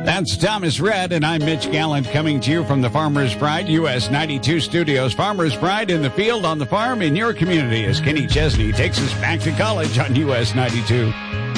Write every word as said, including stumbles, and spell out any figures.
That's Thomas Rhett, and I'm Mitch Gallant coming to you from the Farmer's Pride U S ninety-two studios. Farmer's Pride in the field, on the farm, in your community as Kenny Chesney takes us back to college on U S ninety-two.